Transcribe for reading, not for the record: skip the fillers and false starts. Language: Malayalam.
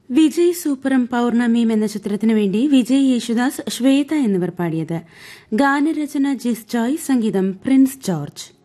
വിജയ് സൂപ്പറും പൌർണമിയും എന്ന ചിത്രത്തിനു വേണ്ടി വിജയ് യേശുദാസ്, ശ്വേത എന്നിവർ പാടിയത്. ഗാനരചന ജിസ് ജോയ്, സംഗീതം പ്രിൻസ് ജോർജ്.